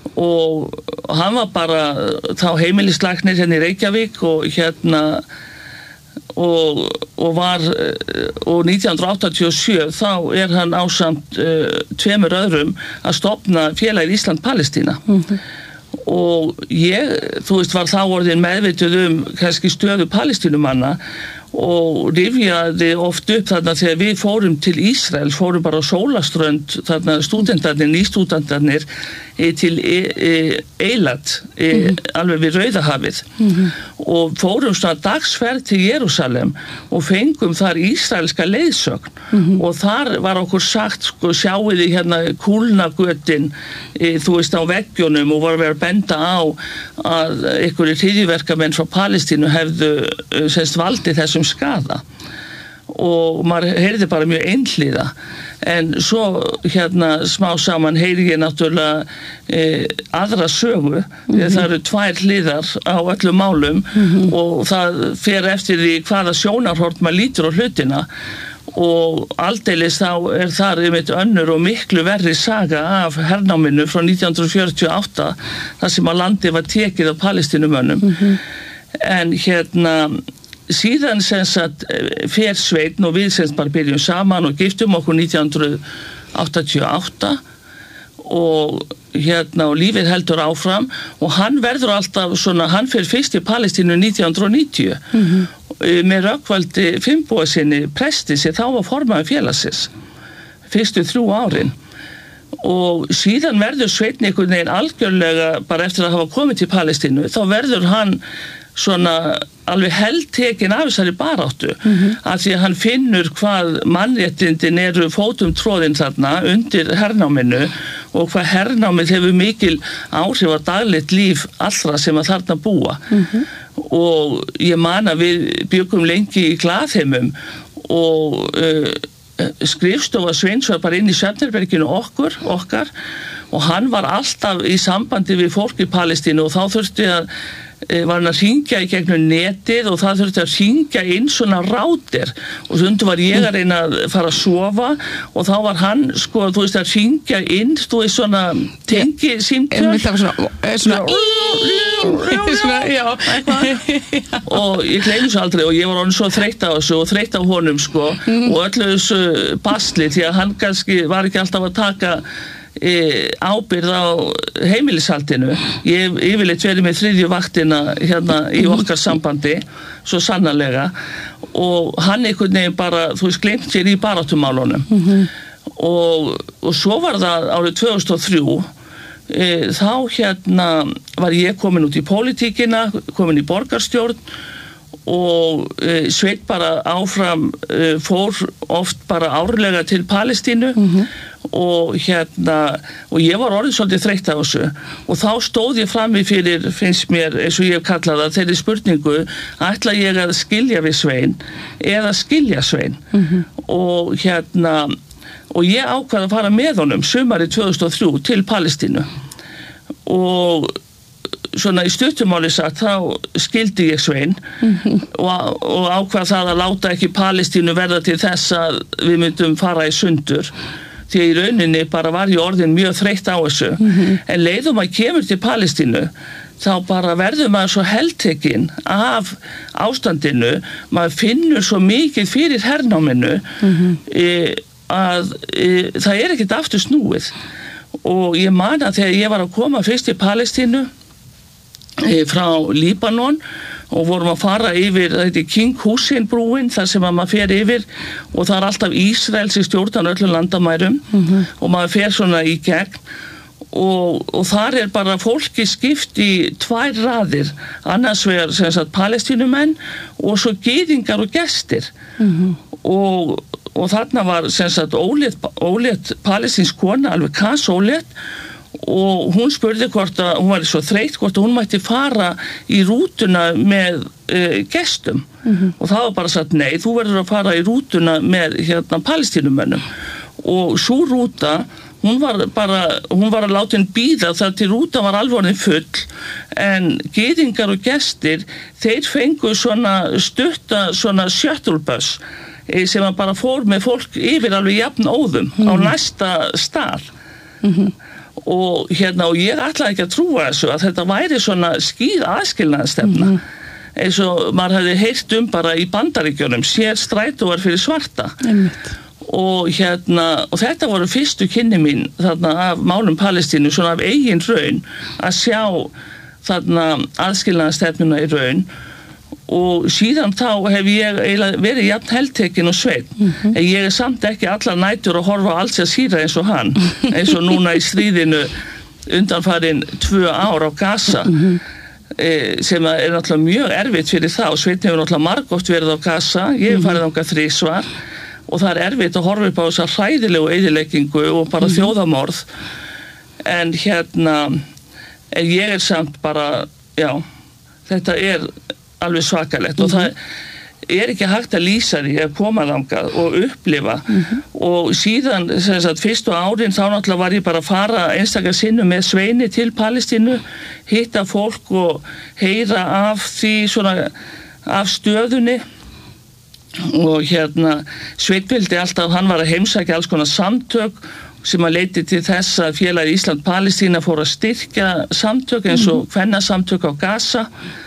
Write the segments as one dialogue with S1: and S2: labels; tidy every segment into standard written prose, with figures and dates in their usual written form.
S1: og hann var bara þá heimilislæknir hérna í Reykjavík og og var og 1987 þá hann ásamt tveimur öðrum að stofna félagið Ísland-Palestína og þú veist, var þá orðin meðvituð kannski stöðu Palestínumanna og rifjaði oft upp þarna þegar við fórum til Ísrael, fórum bara á sólaströnd þarna nýstúdentarnir til Eilat alveg við Rauðahafið og fórum svona dagsferð til Jerúsalem og fengum þar ísraelska leiðsögn og þar var okkur sagt sko, sjáiði hérna kúlnagötin þú veist á veggjunum og var að vera að benda á að einhverjir hryðjuverkamenn frá Palestínu hefðu semst valdið þessum skada og maður heyrði bara mjög einhlíða en svo smá saman heyri ég náttúrulega aðra sögu það eru tvær hliðar á öllum málum og það fer eftir því hvaða sjónarhorn maður lítur á hlutina og aldeilis þá þar einmitt önnur og miklu verri saga af hernáminu frá 1948 þar sem að landið var tekið af Palestínumönnum en síðan fer Sveinn og við bara byrjum saman og giftum okkur 1988 og og lífið heldur áfram og hann verður alltaf svona, hann fer fyrst í Palestínu 1990 með Rögnvaldi Finnbogasyni presti sem þá var formaður félagsins fyrstu 3 árin og síðan verður Sveinn einhvern veginn algjörlega bara eftir að hafa komið til Palestínu þá verður hann svona alveg heldtekinn af þessari baráttu af því að hann finnur hvað mannréttindin eru fótum tróðin þarna undir hernáminu og hvað hernámið hefur mikil áhrif á daglegt líf allra sem að þarna búa og ég man að við bjuggum lengi í Glaðheimum og skrifstofa Sveins var bara inn í Svefnherberginu okkar og hann var alltaf í sambandi við fólk í Palestínu og þá þurfti var hann að hringja í gegnum netið og það þurfti að hringja inn svona rátir og stundum var ég að reyna að fara að sofa og þá var hann sko, þú veist að hringja inn þú veist svona tengi símtöl og ég gleymi svo aldrei og ég var orðin svo þreytt á þessu og þreytt á honum sko og öllu þessu basli því að hann kannski var ekki alltaf að taka ábyrgð á heimilishaldinu ég hef yfirleitt verið með 3. vaktina hérna í okkar sambandi svo sannarlega og hann einhvern veginn bara þú veist gleymt sér í baráttumálunum og svo var það árið 2003 þá var ég komin út í pólitíkina komin í borgarstjórn og Sveinn bara áfram fór oft bara árlega til Palestínu og og ég var orðin svolítið þreytt á þessu og þá stóð ég frammi fyrir finnst mér, eins og ég hef kallað það þeirri spurningu, ætla ég að skilja við Svein eða skilja Svein og og ég ákvað að fara með honum sumarið 2003 til Palestínu og svona í stuttumáli sagt þá skildi ég Svein og ákvað það að láta ekki Palestínu verða til þess að við myndum fara í sundur því að í rauninni bara var ég orðin mjög þreytt á þessu en leiðum að kemur til Palestínu þá bara verður maður svo heldtekinn af ástandinu maður finnur svo mikið fyrir hernáminu að það ekkert aftur snúið og ég man að þegar ég var að koma fyrst í Palestínu frá Líbanon og vorum að fara yfir þetta King Hussein brúin þar sem að maður fer yfir og það alltaf Ísraels í stjórnan öllum landamærum og maður fer svona í gegn og þar bara fólki skipt í 2 raðir annars vegar sem sagt Palestínumenn og svo gyðingar og gestir og þarna var sem sagt ólétt palestínsk kona alveg kasólétt og hún spurði hvort að hún var svo þreytt hvort að hún mætti fara í rútuna með gestum og það var bara sagt nei, þú verður að fara í rútuna með Palestínumönnum og svo rúta hún var að láta henn bíða þar til rúta var alveg orðin full en gyðingar og gestir þeir fengu svona stutta svona shuttle bus sem að bara fór með fólk yfir alveg jafn óðum á næsta stað og ég ætlaði ekki að trúa þessu að þetta væri svona skýr aðskilnaðarstefna eins og maður hefði heyrt bara í Bandaríkjunum sér strætóar fyrir svarta og þetta voru fyrstu kynni mín þarna af málum Palestínu svona af eigin raun að sjá þarna aðskilnaðarstefnuna í raun og síðan þá hef ég eiginlega verið jafn heltekin og Sveinn en ég samt ekki allar nætur að horfa á Al Jazeera eins og hann eins og núna í stríðinu undanfarin 2 ár á Gaza sem náttúrulega mjög erfitt fyrir þá Sveinn hefur náttúrulega margoft verið á Gaza ég hef farið þangað 3 svar og það erfitt að horfa upp á þessa hræðilegu eyðileggingu og bara þjóðamorð en en ég samt bara þetta alveg svakalegt og það ekki hægt að lýsa því að koma þangað og upplifa og síðan fyrstu árin þá náttúrulega var ég bara að fara einstaka sinnum með Sveini til Palestínu hitta fólk og heyra af því svona af stöðunni og Sveinn vildi alltaf hann var að heimsækja alls konar samtök sem að leiti til þess að félagið Ísland-Palestína fór að styrkja samtök eins og kvennasamtök á Gaza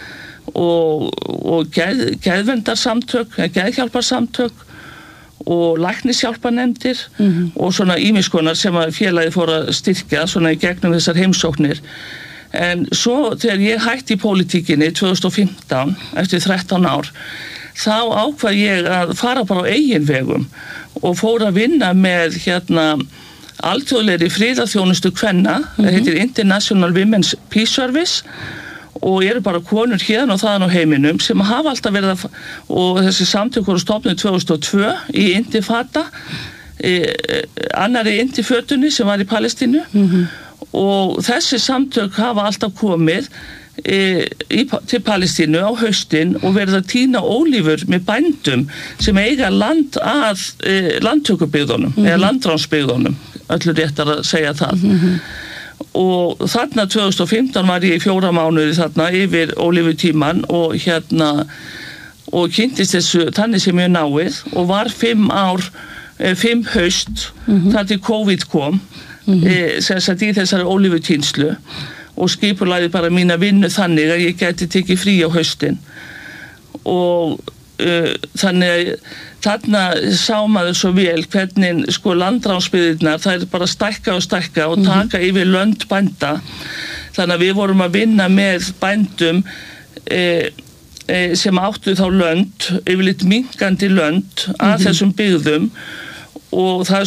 S1: og geðverndarsamtök, geðhjálparsamtök og læknishjálparnefndir og svona ýmiskonar sem að félagið fór að styrkja svona í gegnum þessar heimsóknir. En svo þegar ég hætti í pólitíkinni 2015 eftir 13 ár, þá ákvað ég að fara bara á eigin vegum og fór að vinna með alþjóðlegri friðarþjónustu kvenna, það heitir International Women's Peace Service og eru bara konur hérna og þaðan á heiminum sem hafa alltaf verið og þessi samtök voru stofnuð 2002 í Intifada annari Intifötunni sem var í Palestínu og þessi samtök hafa alltaf komið til Palestínu á haustin og verið að tína ólífur með bændum sem eiga land að landtökubyggðunum eða landránsbyggðunum öllu réttar að segja það og þarna 2015 var ég í 4 mánuði þarna yfir ólífutíman og og kynntist þessu þannig sem ég náið og var 5 haust þar til COVID kom sem sagt í þessari ólífutýnslu og skipulagði bara mína vinnu þannig að ég gæti tekið frí á haustin og þannig þarna sá maður svo vel hvernig landránsbyggðirnar það bara stækka og taka yfir lönd bænda þannig að við vorum að vinna með bændum sem áttu þá lönd yfirleitt minnkandi lönd að þessum byggðum og það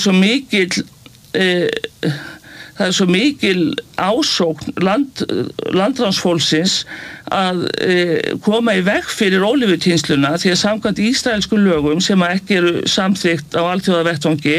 S1: er svo mikil ásókn landránsfólksins að koma í veg fyrir ólífutýnsluna því að samkvæmt ísraelskum lögum sem ekki eru samþykkt á alþjóðavettvangi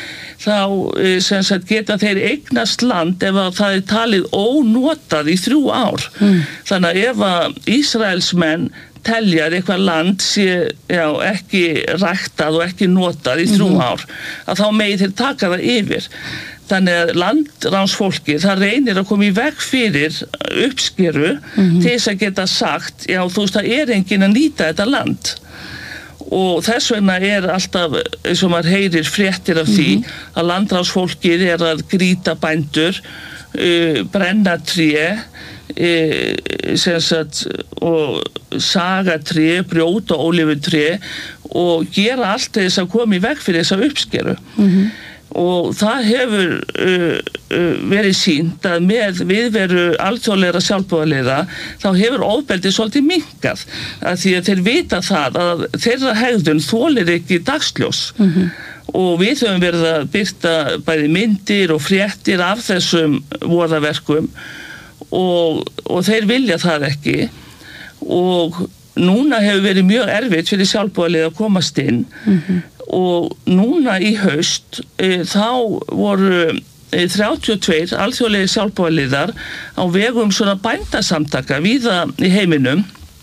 S1: þá sem sagt geta þeir eignast land ef að það talið ónotað í 3 ár. Þannig að ef að Ísraelsmenn teljar eitthvað land sé ekki ræktað og ekki notað í 3 ár að þá megi þeir taka það yfir. Þannig að landránsfólki það reynir að koma í veg fyrir uppskeru til þess að geta sagt þú veist það enginn að nýta þetta land og þess vegna alltaf eins og maður heyrir fréttir af því að landránsfólkið að grýta bændur brenna tré sem sagt og saga tré, brjóta ólífutré og gera allt þess að koma í veg fyrir þessa uppskeru og það hefur verið sýnt að með viðveru alþjóðlegra sjálfboðaliða þá hefur ofbeldi svolítið minnkað að því að þeir vita það að þeirra hegðun þolir ekki dagsljós og við höfum verið að birta bæði myndir og fréttir af þessum voðaverkum og þeir vilja það ekki og núna hefur verið mjög erfitt fyrir sjálfboðalið að komast inn og núna í haust þá voru 32 alþjóðlegir sjálfboðaliðar á vegum svona bændasamtaka víða í heiminum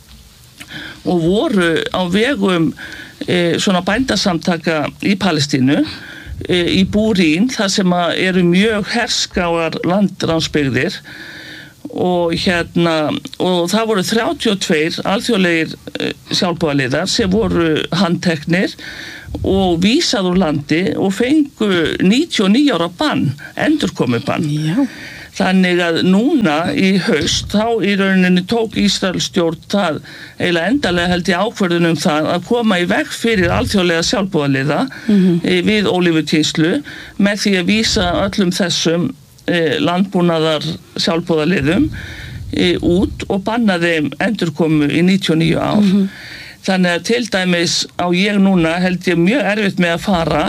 S1: og voru á vegum svona bændasamtaka í Palestínu í Búrín þar sem eru mjög herskáar landránsbyggðir og og það voru 32 alþjóðlegir sjálfboðaliðar sem voru handteknir og vísað úr landi og fengu 99 ára bann, endurkomubann. Þannig að núna í haust, þá í rauninni tók Ísraelsstjórn það eiginlega endalega held ég ákvörðun það að koma í veg fyrir alþjóðlega sjálfboðaliða við ólífutínslu með því að vísa öllum þessum landbúnaðar sjálfboðaliðum út og banna þeim endurkomu í 99 ár. Þannig að til dæmis á ég núna held ég mjög erfitt með að fara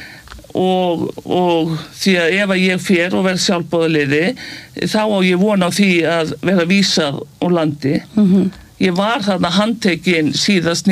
S1: og því að ef að ég fer og verð sjálfboðaliði þá á ég vona á því að vera vísað úr landi. Ég var þarna handtekinn síðast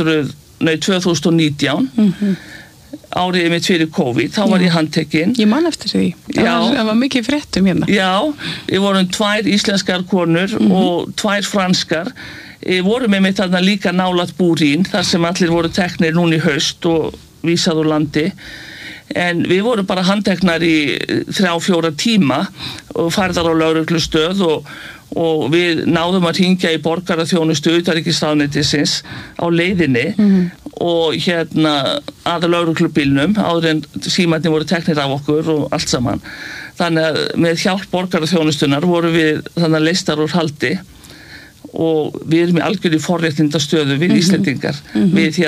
S1: 2019 árið mitt fyrir COVID, þá var ég handtekinn.
S2: Ég man eftir því. Það var mikið fréttum hérna.
S1: Já, við vorum 2 íslenskar konur og 2 franskar. Vorum með mitt þarna líka nálægt Búrín, þar sem allir voru teknir núna í haust og vísað úr landi. En við vorum bara handteknar í 3-4 tíma og færðar á lögreglustöð og við náðum að hringja í borgaraþjónustu utanríkisráðuneytisins á leiðinni og að lögreglubílnum áður en símarnir voru teknir af okkur og allt saman. Þannig að með hjálp borgaraþjónustunar vorum við þannig leystar úr haldi og við erum í algjörði forréttindastöðu við Íslendingar við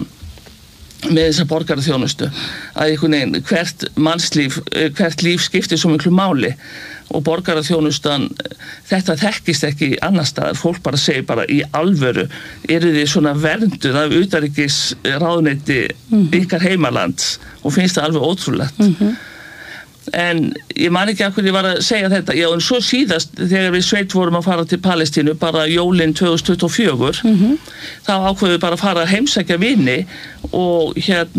S1: með þessa borgaraþjónustu að einhvern veginn hvert líf skiptir svo miklu máli og borgaraþjónustan þetta þekkist ekki annar staðar, fólk bara segir bara í alvöru eru þið svona vernduð af utanríkisráðuneyti ykkar heimalands og finnst það alveg ótrúlegt. En ég man ekki af hverju ég var að segja þetta. Já, en svo síðast þegar við sveit vorum að fara til Palestínu bara jólin 2024 þá ákveðum við bara að fara að heimsækja vini og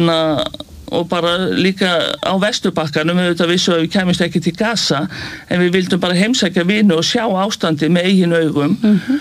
S1: og bara líka á Vesturbakkanum auðvitað vissu að við kæmumst ekki til Gaza en við vildum bara heimsækja vini og sjá ástandið með eigin augum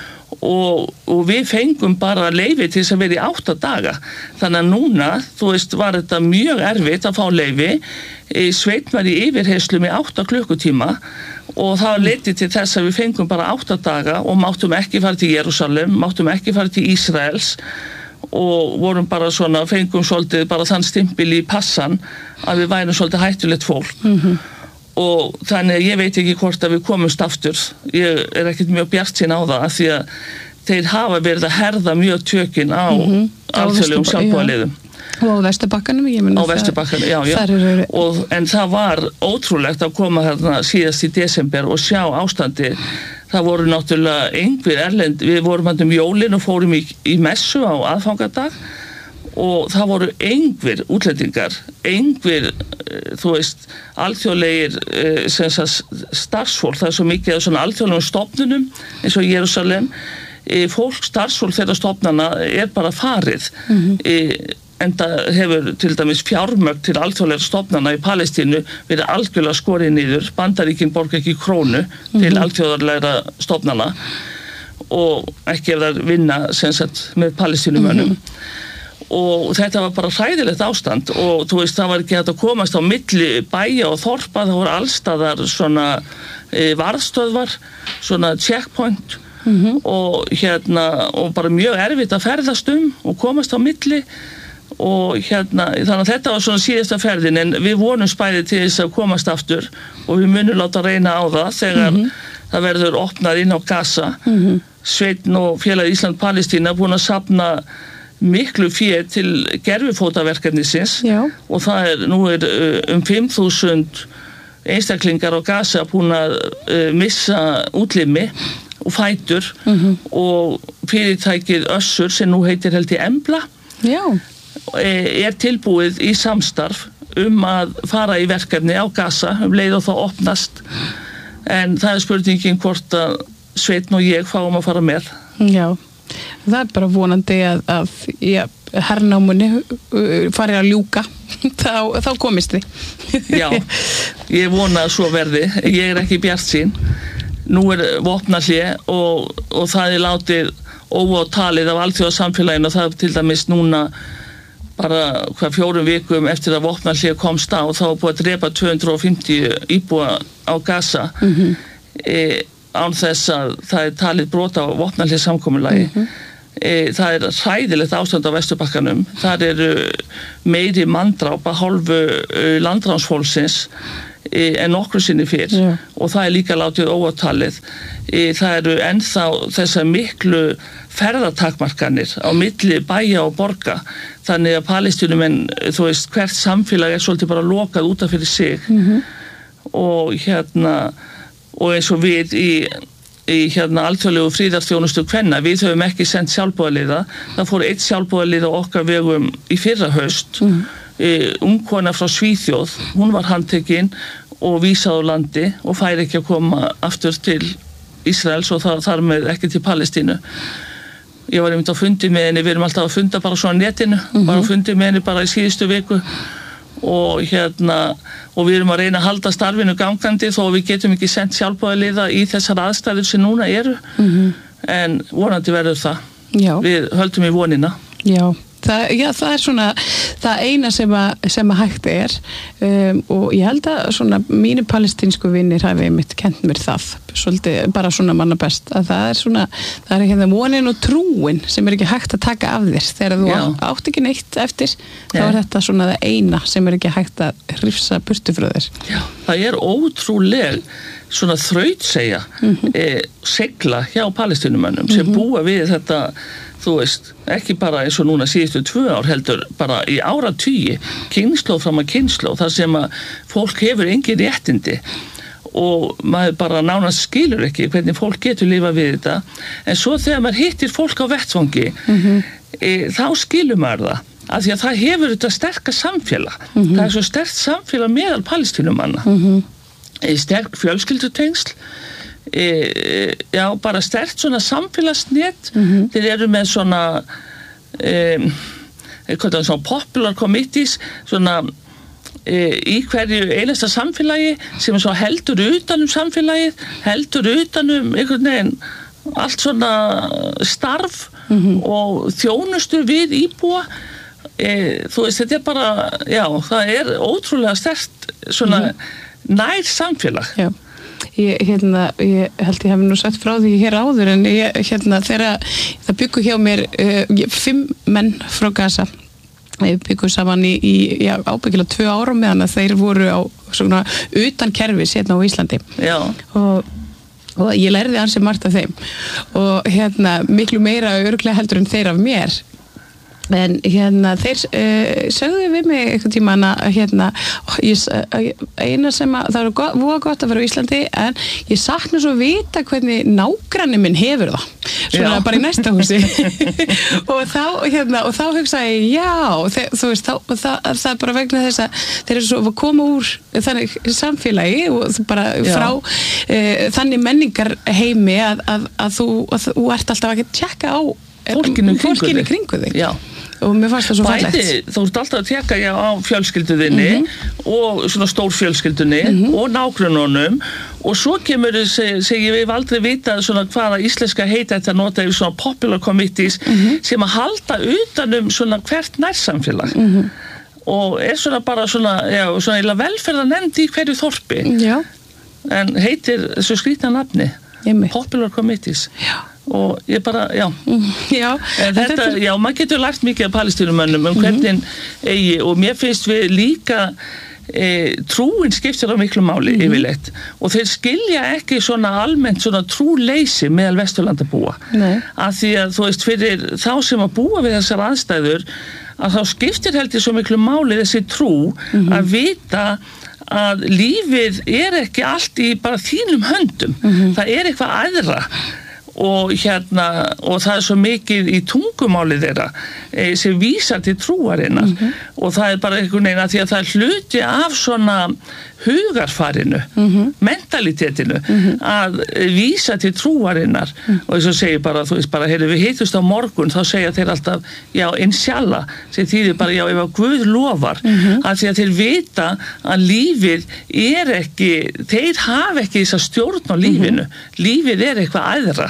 S1: og við fengum bara leyfi til þess að vera í 8 daga. Þannig að núna, þú veist, var þetta mjög erfitt að fá leyfi. Sveit var í yfirheyrslum í 8 klukkutíma og það leiddi til þess að við fengum bara 8 daga og máttum ekki fara til Jerúsalem, máttum ekki fara til Ísraels og vorum bara svona, fengum svolítið bara þann stimpil í passan að við værum svolítið hættulegt fólk. Og þannig að ég veit ekki hvort að við komumst aftur. Ég er ekkert mjög bjartsýn á það af því að þeir hafa verið að herða mjög tökin á alþjóðlegum sjálfboðaliðum.
S2: Og á Vesturbakkanum, ég meina
S1: á Vesturbakkanum, já. En það var ótrúlegt að koma þarna síðast í desember og sjá ástandi. Það voru náttúrulega einhver erlend, við vorum hann jólin og fórum í messu á aðfangadag og það voru einhver útlendingar, þú veist, alþjóðlegir starfsfólk, það er svo mikið af svona alþjóðlegum stofnunum eins og Jerúsalem, starfsfólk þeirra stofnana er bara farið, en það hefur til dæmis fjármögn til alþjóðlegra stofnana í Palestínu verið algjörlega skorið niður, Bandaríkin borga ekki krónu til alþjóðlegra stofnana og ekki ef það vinna með Palestínumönnum. Og þetta var bara hræðilegt ástand og þú veist það var ekki hægt að komast á milli bæja og þorpa, það voru allstaðar svona varðstöðvar, svona checkpoint og og bara mjög erfitt að ferðast og komast á milli og þannig að þetta var svona síðasta ferðin en við vonum spæði til þess að komast aftur og við munum láta reyna á það þegar það verður opnað inn á Gaza. Sveinn og Félag Ísland-Palestína búin að safna miklu fé til gervifótaverkefnisins og það nú 5.000 einstaklingar á Gaza búin að missa útlimi og fætur og fyrirtækið Össur sem nú heitir held í Embla er tilbúið í samstarf að fara í verkefni á Gaza leið og það opnast en það er spurningin hvort að Sveinn og ég fáum að fara með.
S2: Já. Það er bara vonandi að hernámunni fari að ljúka þá komist þið.
S1: Já, ég vona að svo verði. Ég er ekki bjartsýn. Nú er vopnahlé og það er látið óátalið af alþjóðasamfélaginu og það er til dæmis núna bara 4 vikum eftir að vopnahlé komst á þá búið að drepa 250 íbúa á Gaza án þess að það er talið brota á vopnahléssamkomulagi. Það er hræðilegt ástand á Vesturbakkanum. Það eru meiri manndráp að hálfu landránsfólksins en nokkru sinni fyrr og það líka látið óátalið. Það eru ennþá þessar miklu ferðatakmarkanir á milli bæja og borga, þannig að Palestínumenn, þú veist, hvert samfélag svolítið bara lokað út af fyrir sig og og eins og við í alþjóðlegu fríðarþjónustu kvenna, við höfum ekki sendt sjálfboðaliða, það fór 1 sjálfboðalið á okkar vegum í fyrra haust, ungkona frá Svíþjóð, hún var handtekin og vísað á landi og fær ekki að koma aftur til Ísraels og þar með ekki til Palestínu. Ég var einmitt á fundi með henni, við erum alltaf að funda bara svona á netinu, bara á fundi með henni bara í síðustu viku og og við erum að reyna að halda starfinu gangandi þó við getum ekki sendt sjálfboðaliða í þessar aðstæður sem núna eru, en vonandi verður það. Já. Við höldum í vonina.
S2: Já. Það er svona það eina sem að hægt og ég held að svona mínu palestínsku vinnir hafi mitt kent mér það svolítið bara svona manna best að það er vonin og trúin sem er ekki hægt að taka af þér þegar þú átt ekki neitt eftir þá er þetta svona það eina sem er ekki hægt að hrifsa burtu frá þér.
S1: Já, það er ótrúleg svona þrautseigja segla hjá palestínumönnum sem búa við þetta, þú veist, ekki bara eins og núna síðustu 2 ár heldur bara í áratugi, kynslóð fram að kynslóð, þar sem að fólk hefur engin réttindi og maður bara nánast skilur ekki hvernig fólk getur lifað við þetta, en svo þegar maður hittir fólk á vettvangi þá skilur maður það, af því að það hefur þetta sterka samfélag, það er svo sterkt samfélag meðal palestínumanna, sterk fjölskyldutengsl, bara sterkt svona samfélagsnet, þeir eru með svona svona popular committees svona í hverju einasta samfélagi sem svo heldur utan samfélagið, heldur utan einhvern veginn allt svona starf og þjónustu við íbúa, þú veist, þetta er bara það er ótrúlega sterkt svona nær samfélag.
S2: Já. Ég held ég hef nú sagt frá því hér áður en þegar það byggu hjá mér 5 menn frá Gaza byggu saman í ábyggilega 2 ára meðan að þeir voru á svona utan kerfis hérna á Íslandi og ég lærði ansi margt af þeim og miklu meira örugglega heldur en þeir af mér. En þeir sögðu við mig einhvern tímann að eina sem að það var gott að vera á Íslandi en ég sakna svo vita hvernig nágranni minn hefur það svona bara í næsta húsi og þá hugsaði ég þú veist það er bara vegna þess að þeir eru svo að koma úr þannig samfélagi og bara frá þannig menningar heimi að þú ert alltaf að tjekka á fólkinu kringu þig. Já. Og mér fannst það svo fallegt.
S1: Þú ert alltaf að tjekka á fjölskylduðinni og svona stórfjölskyldunni og nágrununum og svo kemur ég hef aldrei vitað svona hvaða íslenska heita þetta nota yfir svona popular committees sem að halda utanum svona hvert nærsamfélag og svona bara svona svona velferðarnefnd í hverju þorpi en heitir þessu skrýtna nafni popular committees. Já. Og ég bara, þetta, maður getur lært mikið af palestínumönnum hvernig eigi og mér finnst við líka trúin skiptir á miklu máli yfirleitt og þeir skilja ekki svona almennt svona trúleysi meðal Vesturlandabúa af því að þú veist fyrir þá sem að búa við þessar aðstæður að þá skiptir heldur svo miklu máli þessi trú að vita að lífið er ekki allt í bara þínum höndum það er eitthvað aðra og og það er svo mikið í tungumáli þeirra sem vísar til trúarinnar og það er bara einhvern veginn að því að það er hluti af svona hugarfarinu, mentalitetinu að vísa til trúarinnar og þess að segja bara, þú veist bara, heyrðu við hittust á morgun, þá segja þeir alltaf inshallah, sem þýðir bara ef að Guð lofar, að því að þeir vita að lífið er ekki, þeir hafa ekki þessa stjórn á lífinu, lífið er eitthvað aðra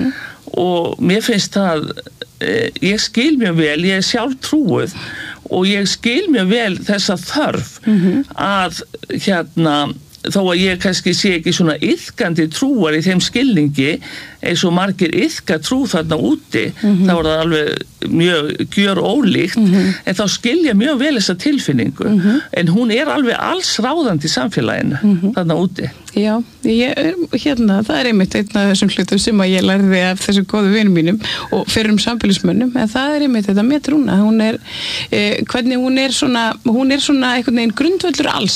S1: og mér finnst það, ég skil mjög vel, ég er sjálf trúuð og ég skil mjög vel þessa þörf að þó að ég kannski sé ekki svona iðkandi trúar í þeim skilningi eins og margir iðka trú þarna úti, þá er það alveg mjög gjör ólíkt, en þá skilja mjög vel þessa tilfinningu, en hún er alveg alls ráðandi í samfélaginu þarna úti.
S2: Já, það er einmitt einn af þessum hlutum sem að ég lærði af þessum góðu vinum mínum og fyrrum sambýlismönnum, en það er einmitt þetta með trúna, hún er hvernig hún er svona einhvern veginn grundvöllur alls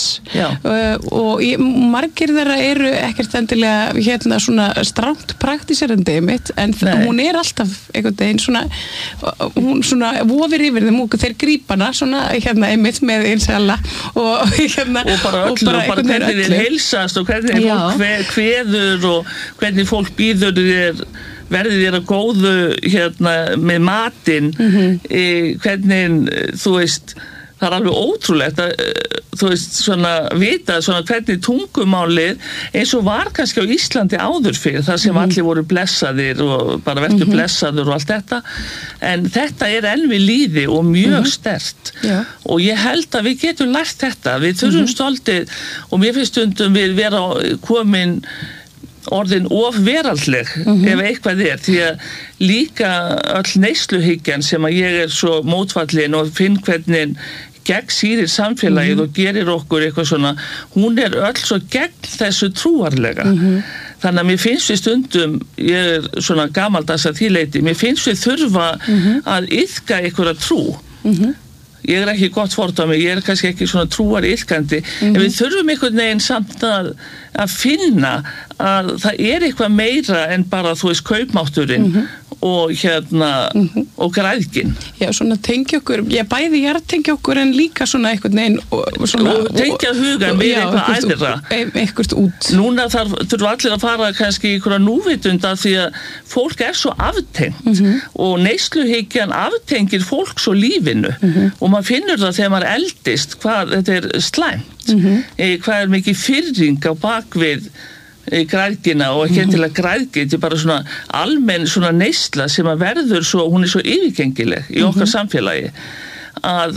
S2: og margir þeirra eru ekkert endilega svona strangt praktíserandi einmitt, en hún er alltaf einhvern veginn hún svona vofir yfir þeim og þeir grípa hana svona einmitt með einsæla og
S1: bara öllu og bara hvernig þeir heilsast og hvernig fólk kveður og hvernig fólk býður verði þér að góðu með matinn, hvernig þú veist, það er alveg ótrúlegt að þú veist, vita hvernig tungumálið eins og var kannski á Íslandi áður fyrir, þar sem allir voru blessaðir og bara verður blessaður og allt þetta, en þetta er enn við líði og mjög sterkt og ég held að við getum lært þetta, við þurfum stoltið og mér finnst stundum við vera komin orðin of veraldleg ef eitthvað því að líka öll neysluhyggjan sem að ég er svo mótfallin og finn hvernig gegn sýrir samfélagið og gerir okkur eitthvað svona, hún er öll svo gegn þessu trúarlega. Þannig að mér finnst við stundum, ég er svona gamaldags að því leyti, mér finnst við þurfa að iðka einhverja trú. Ég er ekki gott fordæmi, ég er kannski ekki svona trúar iðkandi, en við þurfum einhvern veginn samt að finna að það er eitthvað meira en bara, þú veist, kaupmátturinn og og græðgin. Já, svona tengja okkur, bæði tengja okkur en líka svona einhvern veginn og tengja hugan við eitthvað æðra. Eitthvað út. Núna þurfum allir að fara kannski í einhverja núvitunda því að fólk er svo aftengt og neysluhyggjan aftengir fólk svo lífinu og maður finnur það þegar maður eldist hvað þetta er slæmt, hvað er mikið firring á bakvið græðgina og ekki til að græðgi, þetta er bara svona almenn svona neysla sem að verður svo, hún er svo yfirgengileg í okkar samfélagi að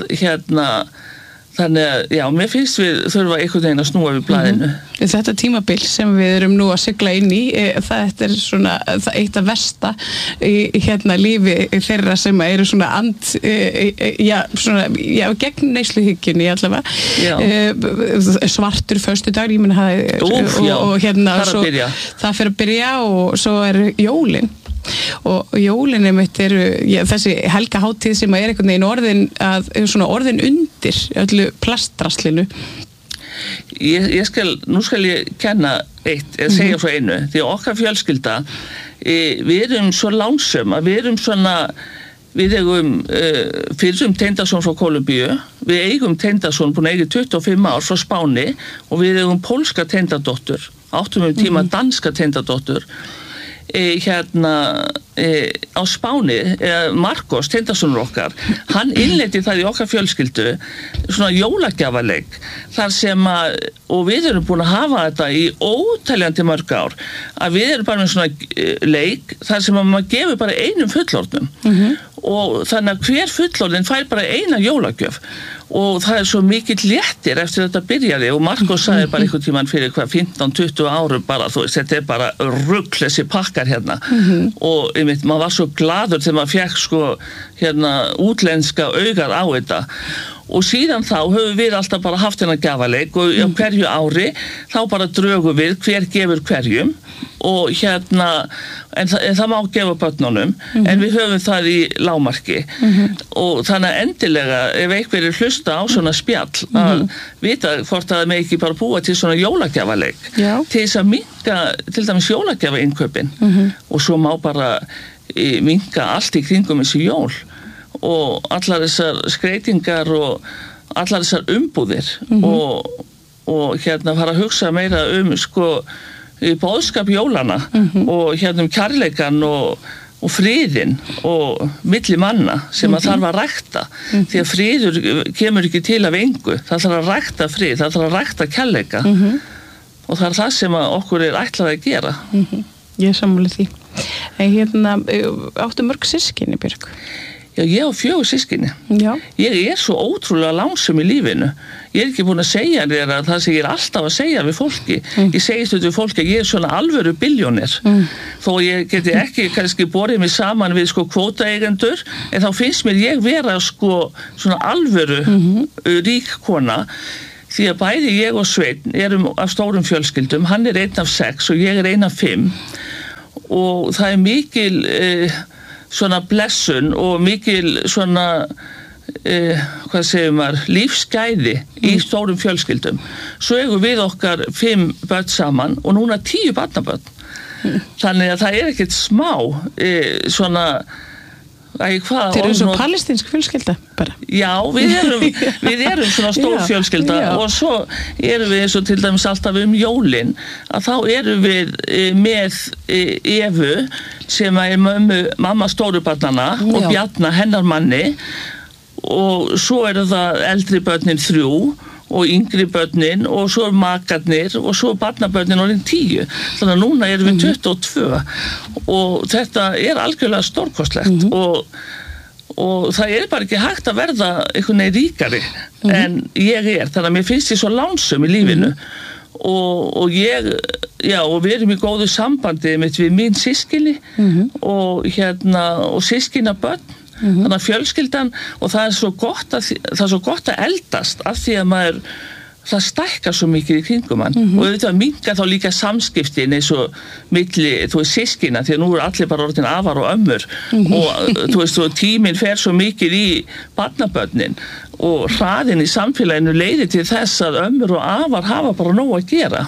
S1: þannig að, já, mér finnst við þurfa einhvern veginn að snúa við blaðinu. Þetta tímabil sem við erum nú að sigla inn í, það er svona eitt af versta í lífi þeirra sem eru svona gegn neysluhyggjunni allavega. Svartur föstudagur, ég meina og það fer að byrja og svo er jólin. Og jólinni mitt eru þessi helgahátíð sem er einhvern veginn orðin undir öllu plastraslinu. Nú skal ég kenna eitt, eða segja frá einu, því okkar fjölskylda við erum svo lánsöm að við erum svona, við eigum fyrrum Tengdason frá Kólumbíu, við eigum Tengdason búin að eiga 25 ár frá Spáni og við eigum pólska tengdadóttur, áttum tíma danska tengdadóttur á Spáni, Marcos Tengdasonur okkar, hann innleiddi það í okkar fjölskyldu svona jólagjafaleik þar sem að, og við erum búin að hafa þetta í óteljandi mörg ár, að við erum bara með svona leik þar sem að maður gefur bara einum fullorðnum og þannig að hver fullorðin fær bara eina jólagjöf og það er svo mikill léttir eftir þetta byrjaði og Marcos sagði bara einhvern tímann fyrir 15-20 árum bara, þú veist, þetta er bara rugl þessi pakkar og maður var svo gladur þegar maður fekk útlenska augar á þetta og síðan þá höfum við alltaf bara haft þennan gjafaleik og á hverju ári þá bara drögum við hver gefur hverjum og en það má gefa börnunum en við höfum það í lágmarki og þannig að endilega ef einhver hlusta á svona spjall að vita hvort það með ekki bara búa til svona jólagjafaleik til þess að minnka til dæmis jólagjafainkaupin og svo má bara minnka allt í kringum þessi jól og allar þessar skreitingar og allar þessar umbúðir og fara að hugsa meira boðskap jólana og kærleikan og friðinn og milli manna sem að þarf að rækta því að friður kemur ekki til af engu, það þarf að rækta frið, það þarf að rækta kærleika og það er það sem að okkur er ætlað að gera. Ég er sammála því. En áttu mörg systkini, Björg? Já, ég á 4 systkini.
S2: Já.
S1: Ég svo ótrúlega lánsum í lífinu. Ég ekki búin að segja þér að það sem ég alltaf að segja við fólki. Ég segi stundum við fólki að ég svona alvöru billjónir. Þó ég geti ekki kannski borið mig saman við kvótaeigendur, en þá finnst mér ég vera svona alvöru rík kona. Því að bæði ég og Sveinn erum af stórum fjölskyldum. Hann 1 af 6 og ég 1 af 5. Og það mikil svona blessun og mikil svona hvað segir maður, lífsgæði í stórum fjölskyldum. Svo eigum við okkar 5 börn saman og núna 10 barnabörn. Þannig að það ekkert smá svona
S2: Þeir eru svo palestínsk fjölskylda bara.
S1: Já, við erum svona stór fjölskylda og svo erum við eins og til dæmis alltaf jólin að þá erum við með Evu sem mamma stórubarnanna og Bjarna hennar manni og svo eru það eldri börnin 3 og yngri börnin og svo makarnir og svo barnabörnin orðin 10. Þannig að núna erum við 22 og þetta algjörlega stórkostlegt og það bara ekki hægt að verða einhvern veginn ríkari en ég þannig að mér finnst ég svo lánsum í lífinu og ég og við erum í góðu sambandi við mín systkini og systkinabörn. Þannig að fjölskyldan og það svo gott að eldast af því að það stækkar svo mikið í kringum hann og auðvitað minnka þá líka samskiptin eins og milli, systkina því að nú allir bara orðin afar og ömmur og tíminn fer svo mikið í barnabörnin og hraðin í samfélaginu leiðir til þess að ömmur og afar hafa bara nóg að gera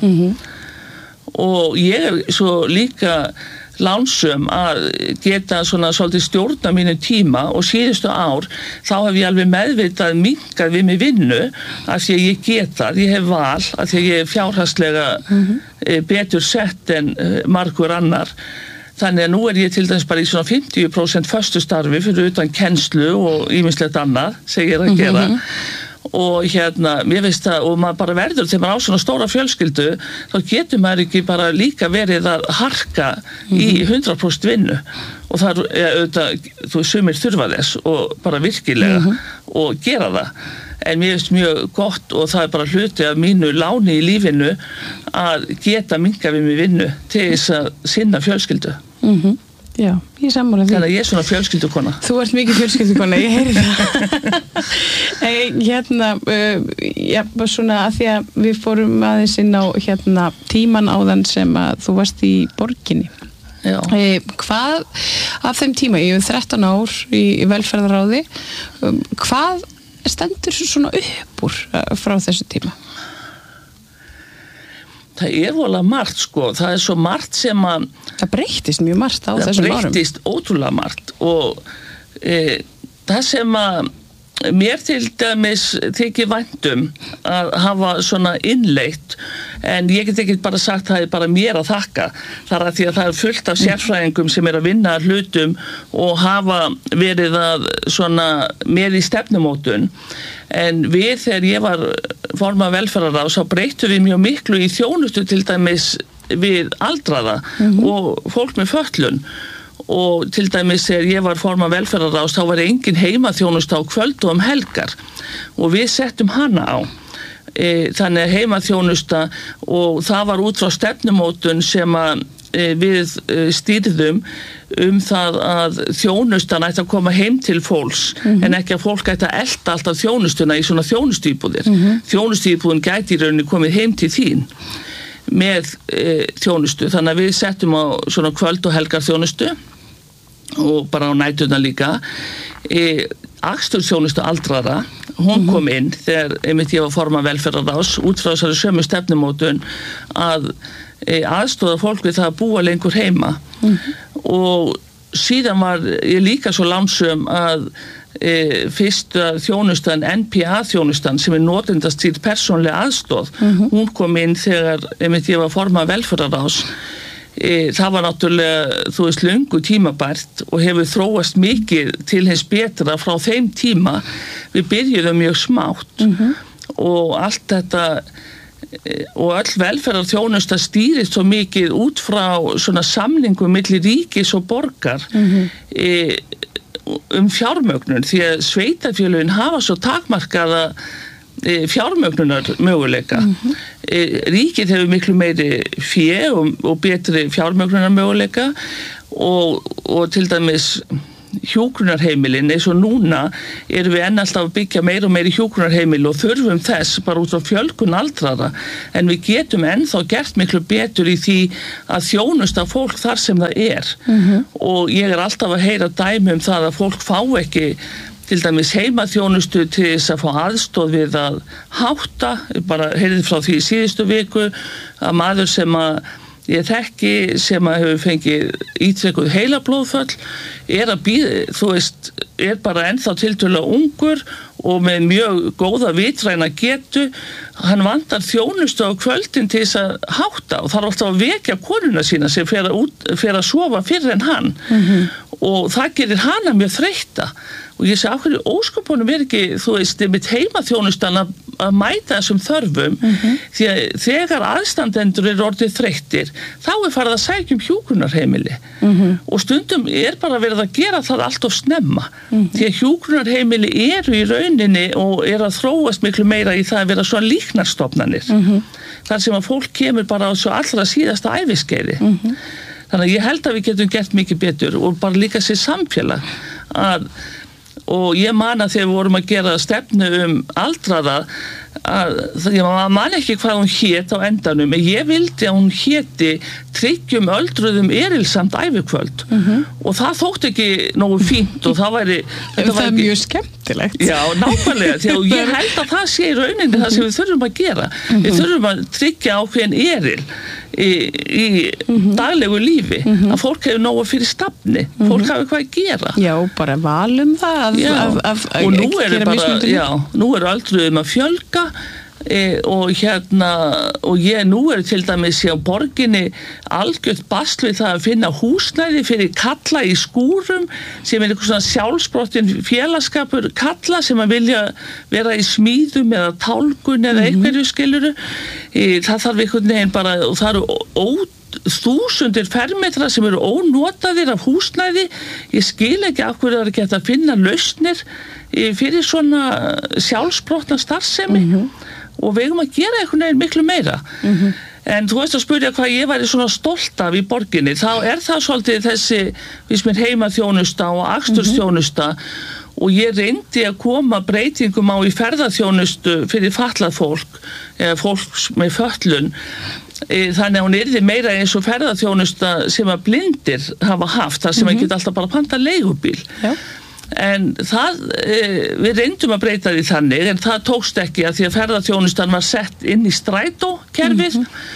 S1: og ég svo líka lánsum að geta svona svolítið stjórna mínu tíma og síðustu ár þá hef ég alveg meðvitað minnkað við mig vinnu af því að ég geta, ég hef val af því að ég fjárhagslega betur sett en margur annar þannig að nú ég til dæmis bara í svona 50% föstu starfi fyrir utan kennslu og ýmislegt annað sem ég að gera og mér veist það og maður bara verður þegar maður á svona stóra fjölskyldu þá getur maður ekki bara líka verið að harka í 100% vinnu og það auðvitað sumir þurfa þess og bara virkilega og gera það en mér finnst mjög gott og það bara hluti af mínu láni í lífinu að geta minnka við mig vinnu til þess að sinna fjölskyldu
S2: Já, ég sammála því.
S1: Þannig að ég svona fjölskyldukona.
S2: Þú ert mikið fjölskyldukona, ég heyri það. Svona að því að við fórum aðeins inn á tíman áðan sem að þú varst í borginni.
S1: Já.
S2: Hvað af þeim tíma, ég hef 13 ár í velferðaráði, hvað stendur svona upp úr frá þessu tíma?
S1: Það vola margt það svo margt sem að
S2: það breyttist mjög margt á þessum árum.
S1: Það breyttist ótrúlega margt og það sem að mér til dæmis þykir væntum að hafa svona innleitt en ég get ekki bara sagt það bara mér að þakka þar að því að það fullt af sérfræðingum sem að vinna að hlutum og hafa verið að svona með í stefnumótun en við þegar ég var formaður velferðarráðs þá breyttum við mjög miklu í þjónustu til dæmis við aldraða og fólk með fötlun og til dæmis þegar ég var formaður velferðarráðs þá var engin heimaþjónusta á kvöld og helgar og við settum hana á þannig að heimaþjónusta og það var út frá stefnumótun sem að við stýrðum það að þjónustan ætti að koma heim til fólks en ekki að fólk ætti að elta alltaf þjónustuna í svona þjónustýbúðir þjónustýbúðin gæti í rauninni komið heim til þín með þjónustu þannig að við settum á svona kvöld og helgar þjónustu og bara á næturnar líka akstursþjónustu aldrara hún kom inn þegar ég var formaður velferðarráðs út frá þessari sömu stefnumótun að aðstoða fólk við það að búa lengur heima og síðan var ég líka svo lánsum að fyrsta þjónustan NPA þjónustan sem notendastýrð persónlega aðstoð hún kom inn þegar ég var formaður velferðarráðs það var náttúrulega löngu tímabært og hefur þróast mikið til hins betra frá þeim tíma við byrjuðum mjög smátt og allt þetta og öll velferðarþjónusta stýrist svo mikið út frá svona samningum milli ríkis og borgar fjármögnun því að sveitarfélögin hafa svo takmarkaða fjármögnunar möguleika. Ríkið hefur miklu meiri fé og betri fjármögnunar möguleika og til dæmis hjúkrunarheimilin eins og núna erum við enn alltaf að byggja meira og meiri hjúkrunarheimili og þurfum þess bara út á fjölgun aldrara en við getum ennþá gert miklu betur í því að þjónusta fólk þar sem það er og ég alltaf að heyra dæmi það að fólk fá ekki til dæmis heimaþjónustu til þess að fá aðstoð við að hátta, bara heyrði frá því í síðustu viku að maður sem að ég þekki sem að hefur fengið ítrekkuð heilablóðföll að bíða, þú veist, bara ennþá tiltölulega ungur og með mjög góða vitræna getu, hann vantar þjónustu á kvöldin til þess að hátta og þarf alltaf að vekja konuna sína sem fer að sofa fyrir en hann og það gerir hana mjög þreytta og ég segi, af hverju ósköpunum ekki, þú veist, með heimaþjónustan að mæta þessum þörfum því að þegar aðstandendur orðið þreyttir, þá farið að sækja hjúkrunarheimili og stundum bara verið að gera það allt of snemma því að hjúkrunarheimili eru í rauninni og að þróast miklu meira í það að vera svona líknarstofnanir þar sem að fólk kemur bara á svo allra síðasta æviskeiði þannig að ég held að við getum gert mikið betur og bara líka sér samfélag og ég man að þegar við vorum að gera stefnu aldraða ég man ekki hvað hún hét á endanum en ég vildi að hún héti tryggjum öldruðum erilsamt ævikvöld og það þótti ekki nógu fínt og það væri
S2: það er mjög skemmtilegt
S1: já, nákvæmlega, því að ég held að það sé í rauninni það sem við þurfum að gera við þurfum að tryggja ákveðin eril í daglegu lífi að fólk hefur nógu fyrir stafni fólk hafi hvað að gera
S2: já, bara valum það
S1: og nú eru öldruðum að fjölga og nú til dæmis á borginni algjört basl við það að finna húsnæði fyrir kalla í skúrum sem eitthvað svona sjálfsprottin félagskapur kalla sem að vilja vera í smíðum eða tálgun eða einhverju skiluru það þarf einhvern veginn bara og það eru þúsundir fermetra sem eru ónotaðir af húsnæði ég skil ekki af hverju það er ekki hægt að finna lausnir fyrir svona sjálfsprotna starfsemi og við eigum að gera einhvern veginn miklu meira en þú veist að spyrja hvað ég væri svona stolt af í borginni þá það svolítið þessi heimaþjónusta og akstursþjónusta og ég reyndi að koma breytingum á í ferðaþjónustu fyrir fatlað fólk eða fólk með fötlun þannig að hún yrði meira eins og ferðaþjónusta sem að blindir hafa haft þar sem að geta alltaf bara panta leigubíl en það við reyndum að breyta því þannig en það tókst ekki að því að ferðaþjónustan var sett inn í strætókerfið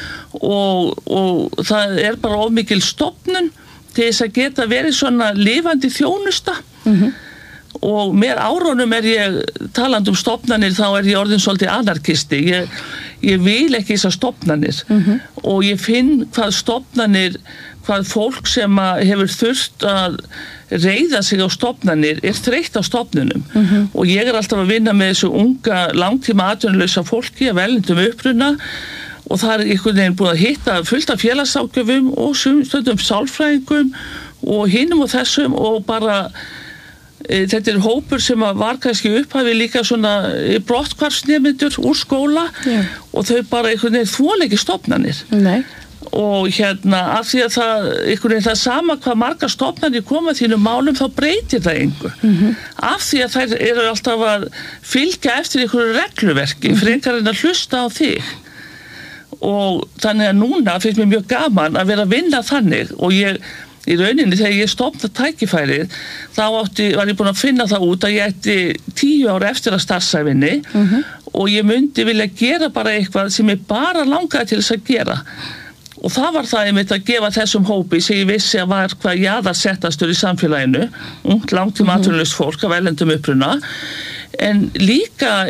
S1: og það bara of mikil stofnun til þess að geta verið svona lifandi þjónusta og með árunum ég talandi stofnanir þá ég orðin svolítið anarkisti ég vil ekki þessar stofnanir og ég finn hvað stofnanir hvað fólk sem hefur þurft að reiða sig á stofnanir þreytt á stofnunum og ég alltaf að vinna með þessu unga langtíma atvinnulausa fólki að velindum uppruna og það einhvern veginn búið að hitta fullt af félagsákjöfum og stundum sálfræðingum og hinum og þessum og bara þetta hópur sem var kannski upphafi líka svona brotthvarfsnemendur úr skóla og þau bara einhvern veginn þola ekki stofnanir og af því að það sama hvað margar stofnanir koma þínum málum þá breytir það engu af því að þær eru alltaf að fylgja eftir einhverju regluverki frekar en að hlusta á þig og þannig að núna finnst mér mjög gaman að vera að vinna þannig og í rauninni þegar ég stofnaði tækifærið þá var ég búin að finna það út að ég ætti 10 ár eftir að starfsæfinni og ég myndi vilja gera bara eitthvað sem ég bara langaði til þess að gera og það var það einmitt að gefa þessum hópi sem ég vissi að var hvað jaðarsettastur í samfélaginu langtíma atvinnulaust fólk af erlendum uppruna en líka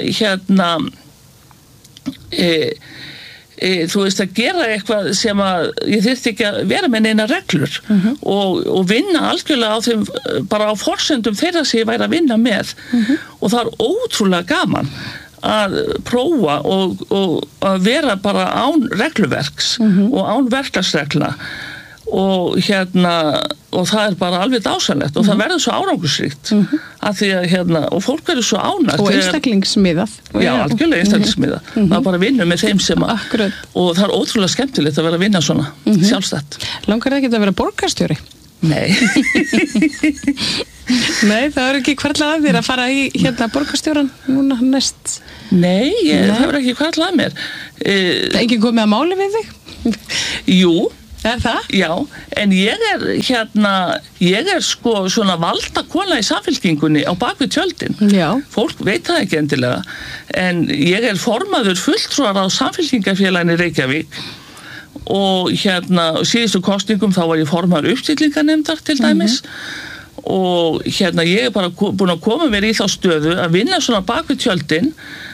S1: þú veist að gera eitthvað sem að ég þyrfti ekki að vera með neina reglur og vinna algjörlega á þeim bara á forsendum þeirra sem ég væri að vinna með og það er ótrúlega gaman að prófa og að vera bara án regluverks og án verklagsregla og og það bara alveg dásanlegt og það verður svo árangursríkt af því að og fólk verður svo ánægt
S2: og einstaklingsmiðað
S1: já, algjörlega einstaklingsmiðað maður bara vinnur með þeim sem og það er ótrúlega skemmtilegt að vera að vinna svona sjálfstætt.
S2: Langar það ekki að vera borgarstjóri?
S1: Nei.
S2: Nei, það er ekki hvarlað að þér að fara í borgarstjóran núna næst?
S1: Nei, það er ekki hvarlað að mér.
S2: Það er ekki komið að máli við þig?
S1: Jú.
S2: Er það?
S1: Já, en ég er sko svona valda kona í samfylkingunni á bakvið tjöldin.
S2: Já.
S1: Fólk veit það ekki endilega. En ég er formaður fulltrúar á samfylkingafélaginu Reykjavík og síðustu kosningum þá var ég formaður uppstillingarnefndar til dæmis og ég er bara búin að koma mér í þá stöðu að vinna svona bakvið tjöldin.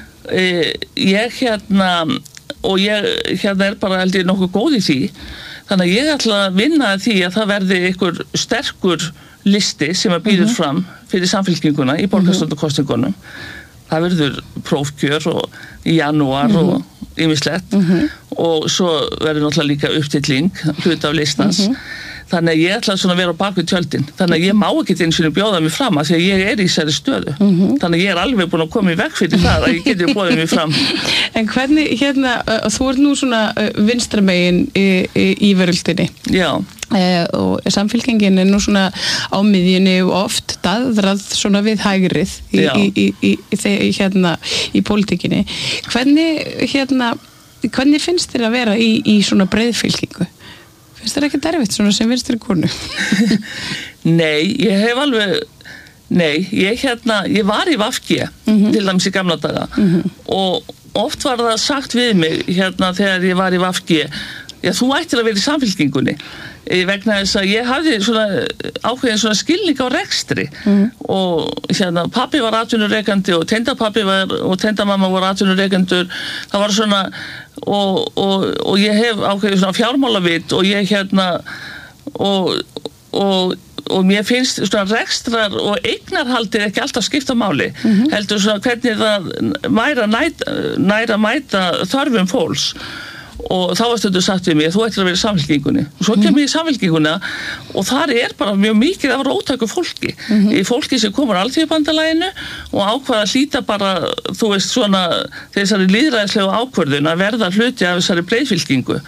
S1: Og ég er bara held ég nokkuð góð í því. Þannig að ég ætla að vinna því að það verði einhver sterkur listi sem að býður fram fyrir samfylkinguna í borgarstjórnarkosningunum. Það verður prófkjör í janúar og ýmislegt og svo verður náttúrulega líka uppstilling hluta af listans. Þannig að ég ætla svona að vera á bakvið tjöldin. Þannig að ég má ekki einu sinni bjóða mig fram af því að ég er í þessari stöðu. Þannig að ég er alveg búin að koma í veg fyrir það að ég geti bjóðið mig fram.
S2: En hvernig, þú ert nú svona vinstramegin í veröldinni.
S1: Já.
S2: Og samfylkingin er nú svona á miðjunni og oft daðrað svona við hægrið í pólitíkinni. Hvernig finnst þér að vera í svona breiðfylkingu? Finnst þér ekki derfitt svona sem vinstri konu?
S1: Nei, ég hef alveg ég var í VG til dæmis í gamla daga og oft var það sagt við mig þegar ég var í VG þú ættir að vera í samfylkingunni vegna þess að ég hafði svona ákveðin svona skilning á rekstri og pappi var atvinnurekandi og tengdapappi og tengdamamma voru atvinnurekendur. Það var svona og ég hef ákveðin svona fjármálavit og ég og mér finnst svona rekstrar og eignarhaldið ekki alltaf skipta máli heldur svona hvernig það næra mæta þörfum fólks og þá var stundu sagt við mig þú ættir að vera í samfylkingunni og svo kemur ég í samfylkinguna og þar er bara mjög mikið af róttæku fólki fólki sem komur Alþýðubandalaginu og ákvað að hlýta bara þú veist svona þessari lýðræðislegu ákvörðun að verða hluti af þessari breiðfylkingu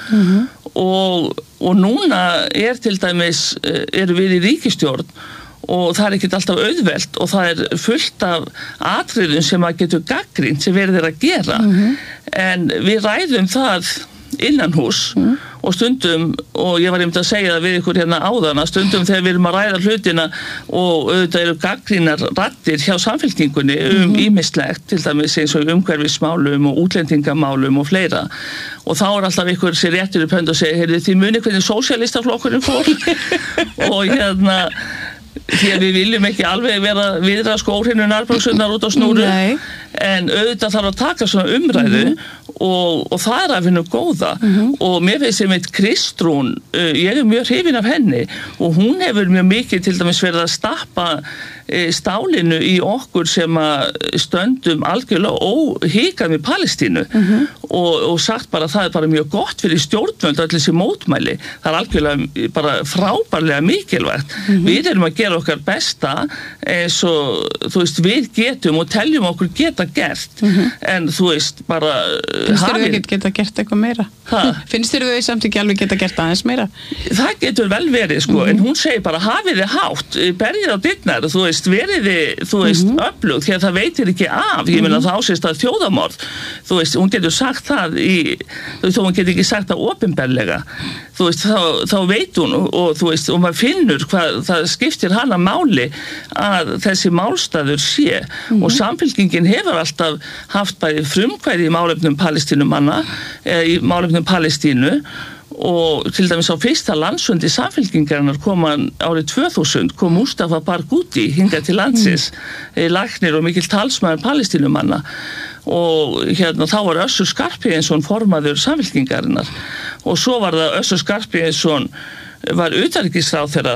S1: og núna er til dæmis eru við í ríkisstjórn og það er ekkert alltaf auðvelt og það er fullt af atriðum sem að getur gagnrýnt sem verður að gera en við ræðum það innanhús og stundum og ég var einmitt að segja það við ykkur áðan að stundum þegar við erum að ræða hlutina og auðvitað eru gagnrýnar raddir hjá samfylkingunni ýmislegt til dæmis eins og umhverfismálum og útlendingamálum og fleira og þá er alltaf ykkur sér réttur upp hönd og segja heyrðu þið muni hvernig sósíalistaflokkurinn fór og því að við viljum ekki alveg vera viðra skóhrinu nærbrugsunnar út á snúru en auðvitað þarf að taka svona umræðu og það er af hennu góða og mér finnst sem eitt Kristrún ég er mjög hrifin af henni og hún hefur mjög mikið til dæmis verið að stappa stálinu í okkur sem að stöndum algjörlega óhikað með Palestínu og sagt bara að það er bara mjög gott fyrir stjórnvöld öll þessi mótmæli það er algjörlega bara frábærlega mikilvægt við erum að gera okkar besta eins og þú veist við getum og teljum okkur geta gert en þú veist bara
S2: finnst þér þau geta gert eitthvað meira? Finnst þér þau samt ekki alveg geta gert aðeins meira? Það
S1: getur vel verið sko en hún segir bara hafið þið hátt berjið á dyrnar þú veist veriði þú veist öflug því að það veitir ekki af ég meina það ásist að þjóðamorð þú veist hún getur sagt það þó hún getur ekki sagt það opinberlega þú veist þá veit hún og þú veist og maður finnur hvað það skiptir hana máli að þessi málstaður sé og samfylkingin hefur alltaf haft bæði frumkvæði í málefnum Palestínumanna í málefnum Palestínu og til dæmis á fyrsta landsfundi samfylkingarinnar kom árið 2000 kom Mustafa Barghouti hingað til landsins læknir og mikill talsmaður Palestínumanna og þá var Össur Skarphéðinsson formaður samfylkingarinnar og svo var það Össur Skarphéðinsson var utanríkisráðherra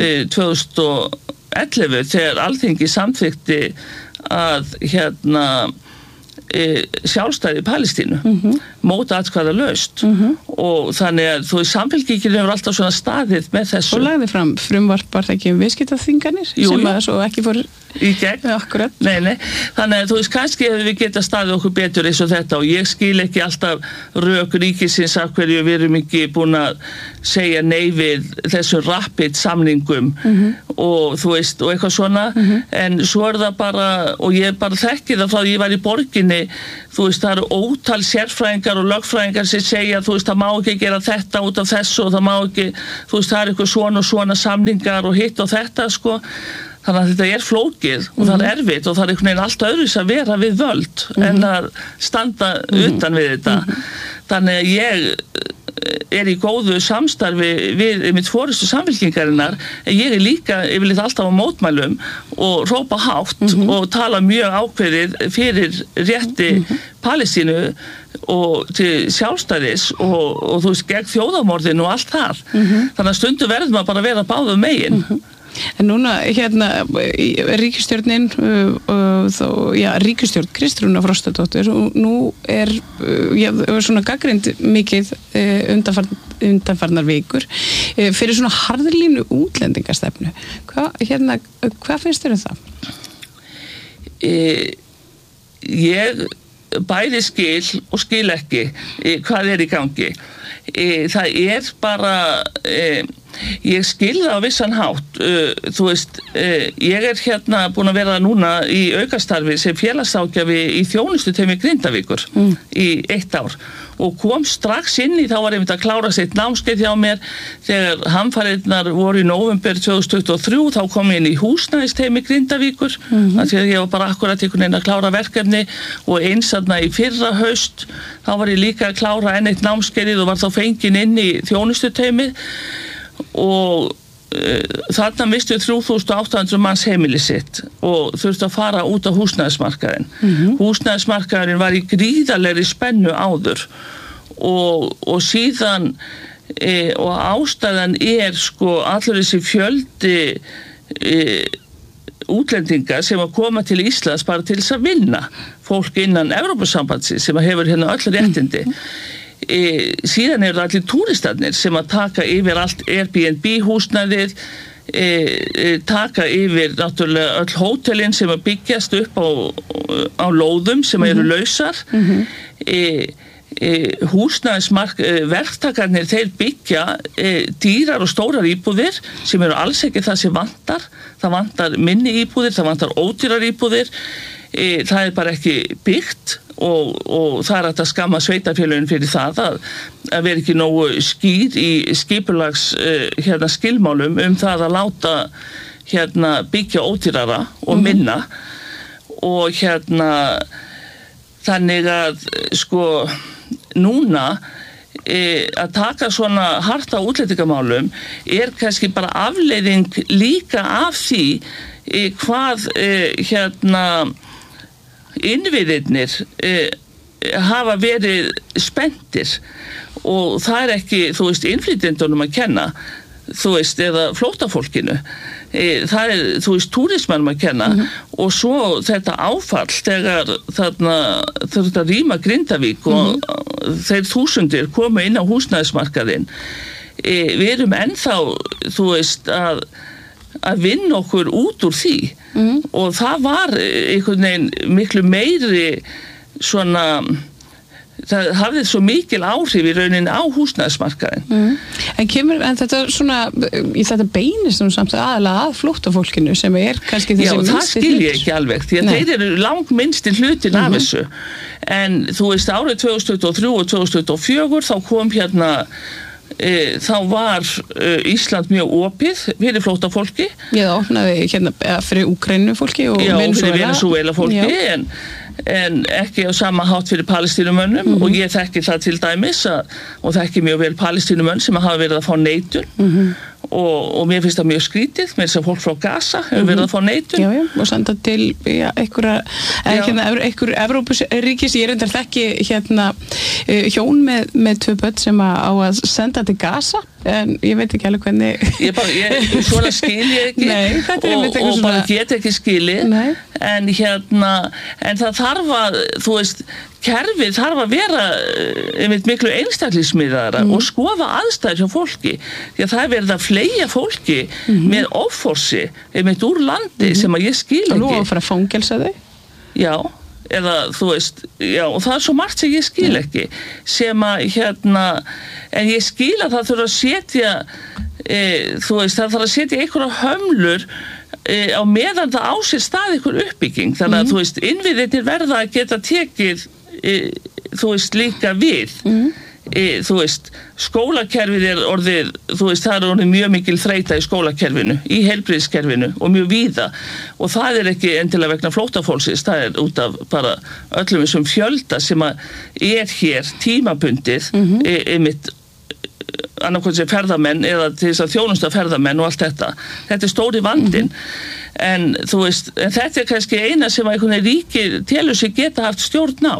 S1: 2011 þegar Alþingi samþykkti að sjálfstæði Palestínu mótatkvæðalaust og þannig að þú Samfylkingin hefur alltaf svona staðið með þessu.
S2: Og lagði fram frumvarp var það ekki viðskiptaþvinganir sem að svo ekki fór
S1: í gegn.
S2: Akkurat.
S1: Nei. Þannig að þú kannski hefur við getað staðið okkur betur eins og þetta og ég skil ekki alltaf rök ríkisins af hverju við erum ekki búin að segja nei við þessum rapid samningum og þú veist og eitthvað svona en svo það bara og ég bara þekki það frá því ég var í borginni þú veist það eru ótal sérfræðingar og lögfræðingar sem segja þú veist það má ekki gera þetta út af þessu og það má ekki þú veist það er eitthvað svona og svona samningar og hitt og þetta sko þannig að þetta flókið og það erfitt og það einhvern veginn allt öðruvísi að vera við völd en að standa utan við þetta þannig að ég í góðu samstarfi við mitt forystu Samfylkingarinnar en ég líka yfirleitt alltaf á mótmælum og hrópa hátt og tala mjög ákveðið fyrir rétti Palestínu og til sjálfstæðis og þú veist gegn þjóðarmorðinu og allt það þannig að stundum verður maður bara að vera báðum megin
S2: En núna ríkisstjórnin ríkisstjórn Kristrúnar Frostadóttir og nú svona gagnrýnd mikið undanfarnar vikur fyrir svona harðlínu útlendingastefnu. Hvað finnst þér það?
S1: Ég bæði skil og skil ekki hvað í gangi. Það bara ég skil það á vissan hátt þú veist, ég búin að vera núna í aukastarfi sem félagsráðgjafi í þjónustuteymi Grindavíkur í 1 ár og kom strax inn í þá var ég að klára sitt námskeið hjá mér þegar hamfarirnar voru í nóvember 2023 þá kom ég inn í húsnæðisteymi Grindavíkur þannig að ég var bara akkurat einhvern veginn að klára verkefni og eins í fyrra haust þá var ég líka að klára enn eitt námskeiðið og var þá fengin inn í þjónustuteymi og þarna mistu 3.800 manns heimili sitt og þurfti að fara út á húsnæðismarkaðinn. Húsnæðismarkaðurinn var í gríðarlegri spennu áður og síðan og ástæðan sko allur þessi fjöldi útlendinga sem að koma til Íslands bara til þess að vinna fólk innan Evrópusambandsins sem hefur öll réttindi síðan það allir túristarnir sem að taka yfir allt Airbnb húsnæðið taka yfir náttúrulega öll hótelin sem að byggjast upp á lóðum sem eru lausar verktakarnir þeir byggja dýrar og stórar íbúðir sem eru alls ekki það sem það vantar minni íbúðir, það vantar ódýrar íbúðir það bara ekki byggt og það hægt að skamma sveitarfélögin fyrir það að vera ekki nógu skýr í skipulags skilmálum það að láta byggja ódýrara og minna og þannig að sko núna að taka svona hart á útlendingamálum kannski bara afleiðing líka af því hvað innviðirnir hafa verið spenntir og það ekki, þú veist, innflytjendunum að kenna, þú veist, eða flóttafólkinu. Það þú veist, túrismannum að kenna og svo þetta áfall þegar þarna þurft að rýma Grindavík og þeir þúsundir koma inn á húsnæðismarkaðinn. Við erum ennþá, þú veist, að vinna okkur út úr því og það var einhvern veginn miklu meiri svona það hafði svo mikil áhrif í rauninni á húsnæðismarkaðinn.
S2: En þetta svona í þetta beinist samt aðalega að flóttafólkinu sem kannski þessi minnsti hlut. Já, það skil ég ekki alveg því að þeir eru langminnsti hlutin af þessu en þú veist árið 2023 og 2024 þá kom þá var Ísland mjög opið fyrir flóttafólki. Já, opnaði fyrir Úkraínu fólki og
S1: Venezuela fólki en ekki á sama hátt fyrir Palestínumönnum og ég þekki það til dæmis og þekki mjög vel Palestínumönn sem hafa verið að fá neitun og mér finnst það mjög skrítið með þess að fólk frá Gaza hefur verið að fá neitun.
S2: Já, og senda til einhver Evrópuríkis, ég reyndar þekki hjón með 2 börn sem á að senda til Gaza en ég veit ekki alveg hvernig
S1: svona skil ég ekki
S2: Nei,
S1: og bara get ekki skilið en það þarf að þú veist, kerfið þarf að vera miklu einstaklingsmiðaðara og skoða aðstæður hjá fólki því að það er verið að fleygja fólki með offorsi úr landi sem að ég skil ekki.
S2: Og nú að fara að fangelsa þau?
S1: Já, eða þú veist, já, og það er svo margt sem ég skil ekki sem að en ég skil að það þurfa að setja þú veist, það þarf að setja einhverja hömlur á meðan það á sér stað einhver uppbygging, þannig að þú veist, innviðirnir verða að geta tekið þú veist, líka við þú veist, skólakerfið orðið, þú veist, það orðið mjög mikil þreyta í skólakerfinu, í heilbrigðiskerfinu og mjög víða og það ekki endilega vegna flóttafólksins, það út af bara öllum þessum fjölda sem að hér tímabundið einmitt annarkvæmt sem ferðamenn eða til þess að þjónusta ferðamenn og allt þetta stóri vandinn en þú veist, en þetta kannski eina sem einhvern veginn ríki telur sig geta haft stjórn á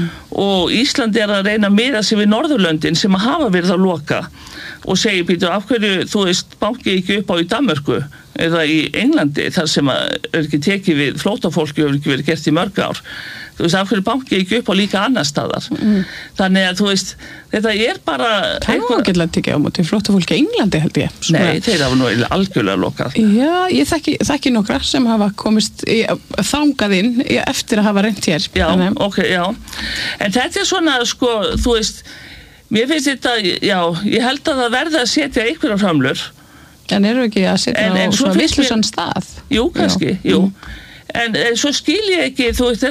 S1: og Ísland að reyna að miða sig við Norðurlöndin sem að hafa verið að loka og segir býtu af hverju, þú veist, banki ekki upp á í Danmörku eða í Englandi þar sem að ekki tekið við flóttafólki og ekki verið gert í mörg ár þú veist, af hverju banki ekki upp á líka annar staðar þannig að þú veist þetta bara
S2: það var ekki að tekja á móti flóttafólki í Englandi held ég
S1: Nei, þeir hafa nú algjörlega lokað
S2: Já, ég þekki nokkra sem hafa komist þangað inn eftir að hafa reynt hér
S1: Já, ok, já en þetta svona, sko, þú veist mér finnst þetta, já, ég held að það verði að setja einhverja hömlur
S2: En eru ekki að setja á svona vittlausan stað?
S1: Jú, kannski, jú En svo skil ég ekki, þú veist,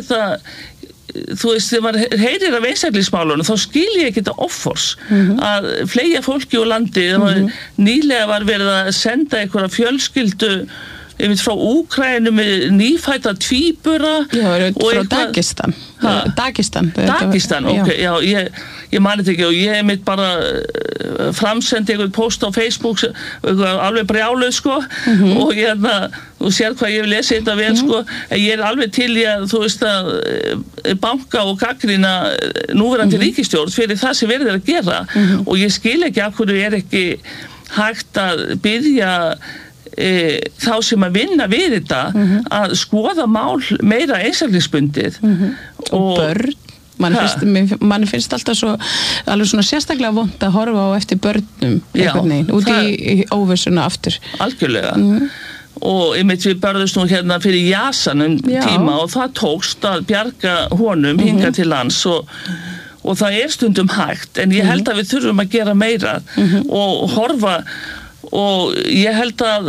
S1: þetta þú veist, þegar maður heyrir af einstaklingsmálunum, þá skil ég ekki þetta offors að fleygja fólki úr landi nýlega var verið að senda einhverja fjölskyldu frá Úkraínu með nýfædda tvíbura
S2: Já, frá Dagestan
S1: Dagestan, ok, já, ég mani þetta ekki og ég mitt bara framsendi einhvern post á Facebook alveg brjáluð, sko og þú sér hvað ég vil lesa þetta vel, sko, en ég alveg til í að, þú veist að banka og gagnrýna núverandi ríkisstjórn fyrir það sem verið að gera og ég skil ekki af hverju ekki hægt að biðja þá sem að vinna við þetta að skoða mál meira einstaklingsbundið
S2: og börn mann finnst alltaf svo alveg svona sérstaklega vont að horfa á eftir börnum út í óvissuna aftur
S1: algjörlega og einmitt við börðust nú hérna fyrir Jasan tíma og það tókst að bjarga honum hingað til lands og það stundum hægt en ég held að við þurfum að gera meira og horfa og ég held að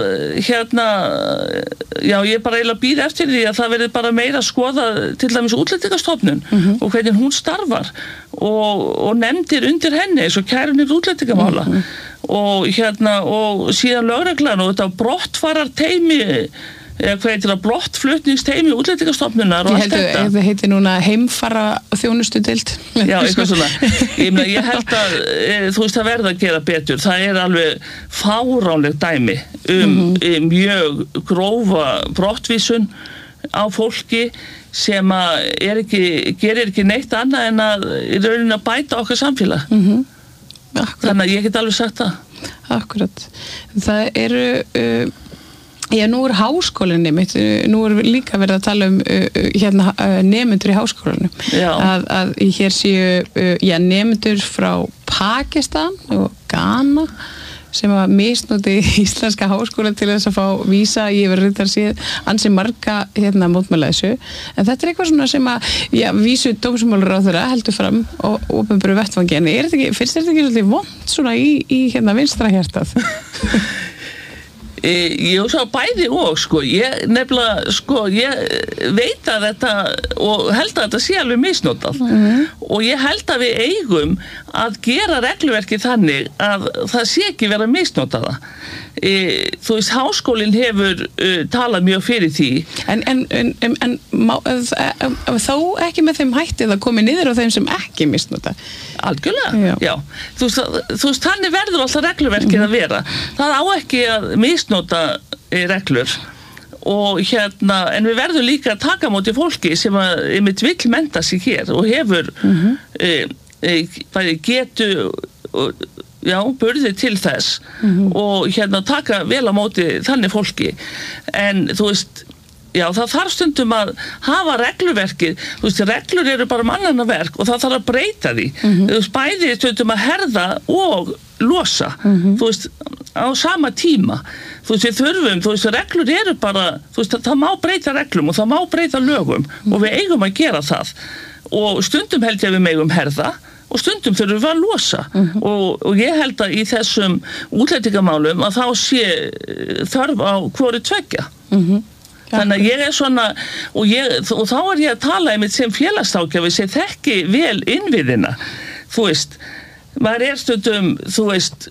S1: já, ég bara eiginlega býð eftir því að það verði bara meira að skoða til dæmis Útlendingastofnun og hvernig hún starfar og nefndir undir henni eins og kærunir útlendingamála og og síðan lögreglan og þetta brottfarar teymi eða hvað heitir það, brottflutningsteymi Útlendingastofnunar og allt þetta.
S2: Það heitir núna heimfara þjónustudeild.
S1: Já, eitthvað svona. Ég held að þú veist það verða að gera betur. Það alveg fáránleg dæmi mjög grófa brottvísun á fólki sem að gerir ekki neitt annað en að í rauninni að bæta okkar samfélag. Þannig að ég get alveg sagt það.
S2: Akkurat. Það eru Já, nú háskólinni mitt, nú líka verið að tala nemendur í háskólanum að hér séu nemendur frá Pakistan og Ghana sem að misnoti íslenska háskóla til þess að fá vísa ég verið reyndar séð ansi marga mótmæla þessu en þetta eitthvað svona sem að vísu dómsmálaráðherra heldur fram og opinberu vettvangi en finnst þetta ekki svolítið vont svona í vinstra hjartað?
S1: Ég svo bæði og ég nefnilega ég veit að þetta og held að þetta sé alveg misnotað og ég held að við eigum að gera regluverkið þannig að það sé ekki vera misnotaða þú veist, háskólinn hefur talað mjög fyrir því
S2: en þó ekki með þeim hætti það komið niður á þeim sem ekki misnota
S1: algjörlega, já þú veist, þannig verður alltaf regluverkið að vera það á ekki að misnota reglur og en við verðum líka að taka móti fólki sem að einmitt vill mennta sig hér og hefur bæði getu burði til þess og taka vel á móti þannig fólki en þú veist Já, það þarf stundum að hafa regluverkið, þú veist, reglur eru bara mannanna verk og það þarf að breyta því. Þú veist, bæði stundum að herða og losa, þú veist, á sama tíma. Þú veist, við þurfum, þú veist, reglur eru bara, þú veist, það má breyta reglum og það má breyta lögum og við eigum að gera það. Og stundum held ég að við megum herða og stundum þurfum við að losa og ég held að í þessum útlendingamálum að þá sé þörf á hvoru tveggja. Þannig að ég svona, og þá ég að tala einmitt sem félagsráðgjafi sem þekki vel innviðina, þú veist, maður stundum, þú veist,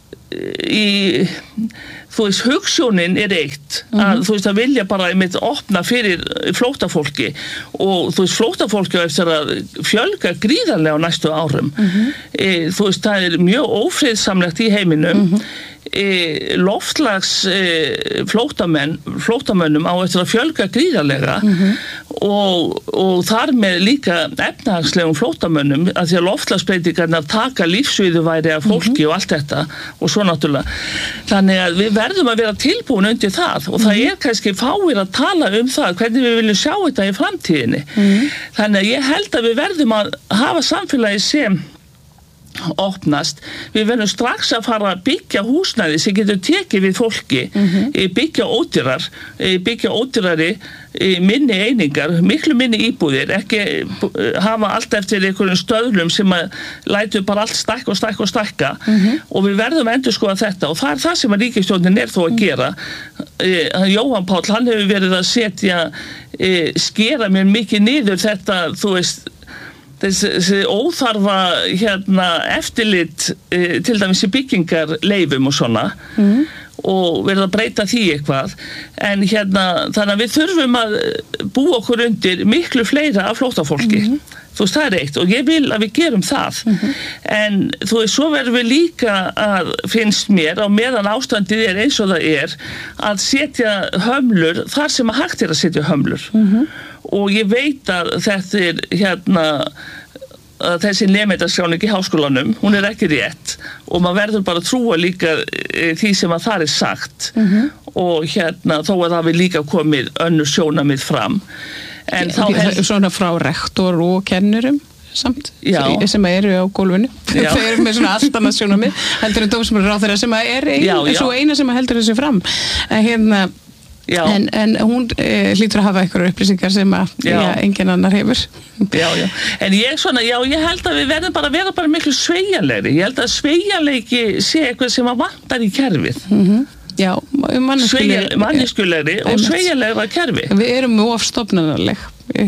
S1: hugsjónin eitt, að þú veist að vilja bara einmitt opna fyrir flóttafólki og þú veist flóttafólki á eftir að fjölga gríðarlega á næstu árum. Þú veist, það mjög ófriðsamlegt í heiminum. Loftslags flóttamönnum á eftir að fjölga gríðarlega og þar með líka efnahagslegum flóttamönnum að því að loftslagsbreytingarnar taka lífsviðurværi af fólki og allt þetta og svo náttúrulega. Þannig að við verðum að vera tilbúin undir það og það kannski fáir að tala um það hvernig við viljum sjá þetta í framtíðinni. Þannig að ég held að við verðum að hafa samfélagi sem opnast. Við verðum strax að fara að byggja húsnæði sem getur tekið við fólki, byggja ódýrari minni einingar, miklu minni íbúðir, ekki hafa allt eftir einhverjum stöðlum sem að lætu bara allt stækka og við verðum að endurskoða þetta og það það sem að ríkisstjórnin þó að gera. Jóhann Páll, hann hefur verið að skera mér mikið niður þetta, þú veist, þessi óþarfa eftirlit til dæmis í byggingarleifum og svona og verða að breyta því eitthvað en þannig að við þurfum að búa okkur undir miklu fleira af flóttafólki. Þú veist, það eitt og ég vil að við gerum það en þú veist, svo verðum við líka að finnst mér á meðan ástandið eins og það að setja hömlur þar sem að hægt að setja hömlur og ég veit að þetta að þessi nemendaskráning í háskólanum, hún ekki rétt og maður verður bara að trúa líka því sem að það sagt og þó að það vil líka komið önnur sjónarmið fram en
S2: svona frá rektor og kennurum samt, sem eru á gólfinu þau eru með svona allt annað sjónarmið heldur en dómsmálaráðherra sem svo eina sem heldur þessu fram en en hún hlýtur að hafa einhverjar upplýsingar sem að enginn annar hefur. En ég held að við verðum bara að vera bara miklu sveigjanlegri. Ég held að sveigjanleiki sé eitthvað sem að vantar í kerfið. Já,
S1: manneskjulegri og sveigjanlegra kerfi.
S2: Við erum of stofnanaleg.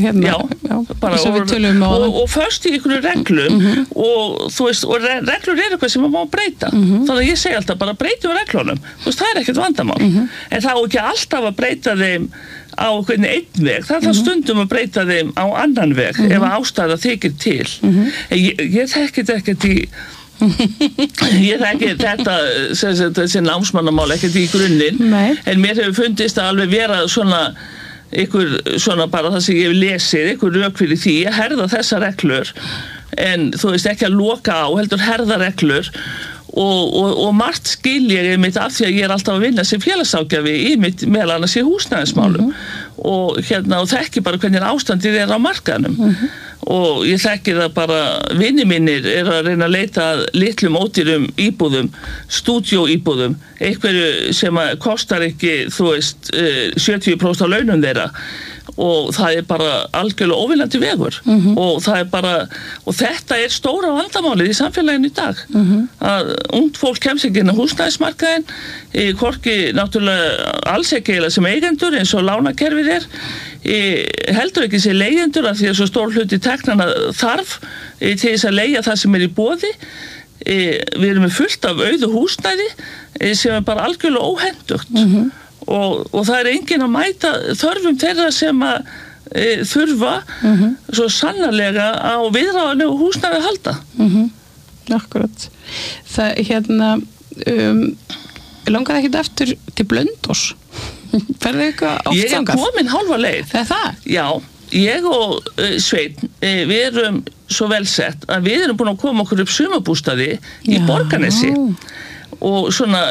S1: Og först í einhverju reglum og þú veist, og reglur eitthvað sem maður má breyta þannig að ég segi alltaf bara breytum reglunum þú veist, það ekkert vandamál en það ekki alltaf að breyta þeim á einn veg, það stundum að breyta þeim á annan veg ef ástæða þykir til ég þekki þetta ekkert í ég þekki þetta þessi námsmannamál ekkert í grunninn en mér hefur fundist að alveg vera svona bara það sem ég hef lesið, einhver rök fyrir því að herða þessar reglur en þú veist ekki að loka á, heldur herða reglur og margt skil ég einmitt af því að ég alltaf að vinna sem félagsráðgjafi í meðal annars í húsnæðismálum og þekki bara hvernig ástandið á markaðnum og ég þekki það bara vinir mínir að reyna að leita litlum ódýrum íbúðum, stúdíóíbúðum einhverju sem kostar ekki þú veist 70% af launum þeirra og það bara algjörlega óviljandi vegur og það bara og þetta stóra vandamálið í samfélaginu í dag að ungt fólk kemst ekki inn á húsnæðismarkaðinn hvorki náttúrulega alls ekki sem eigendur eins og lánakerfið heldur ekki sem leigjendur af því að svo stór hluti teknanna þarf til þess að leigja það sem í boði við erum með fullt af auðu húsnæði sem bara algjörlega óhentugt og það enginn að mæta þörfum þeirra sem að þurfa svo sannarlega á viðráðanlegu húsnæði að halda.
S2: Akkurat. Það langaði ekkert eftir til Blönduós. Ferðu eitthvað oft þangað?
S1: Ég komin hálfa leið.
S2: Það það?
S1: Já, ég og Sveinn, við erum svo vel sett að við erum búin að koma okkur upp sumarbústaði í Borgarnesi og svona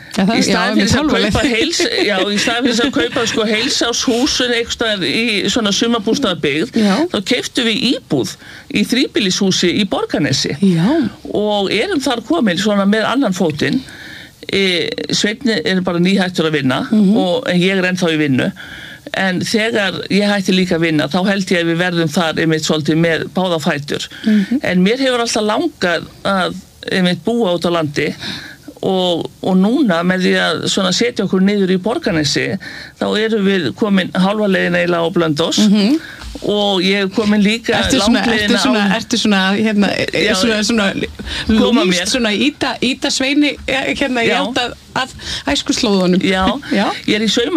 S1: í staðin fyrir að kaupa í staðin fyrir að kaupa sko heilsárshúsin einhverstaðar í svona sumarbústaðabyggð, þá keyptum við íbúð í þríbýlishúsi í Borgarnesi og erum þar komin svona með annan fótinn. Sveinn bara nýhættur að vinna en ég ennþá í vinnu. En þegar ég hætti líka að vinna þá held ég að við verðum þar einmitt svolítið með báða fætur. En mér hefur alltaf langað að einmitt búa út á landi og núna með því að svona setja okkur niður í Borgarnesi þá erum við komin hálfa leiðina eiginlega á Blönduós og ég hef komin líka langleiðina
S2: Ertu svona hérna svona lúmst svona íta Sveini hérna játa að æskuslóðunum.
S1: Já, ég er í